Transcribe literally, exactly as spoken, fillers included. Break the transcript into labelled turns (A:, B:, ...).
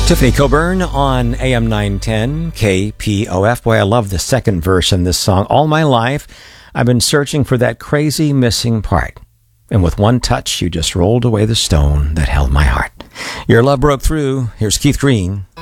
A: Tiffany Coburn on A M nine ten K P O F. Boy, I love the second verse in this song. All my life, I've been searching for that crazy missing part. And with one touch, you just rolled away the stone that held my heart. Your love broke through. Here's Keith Green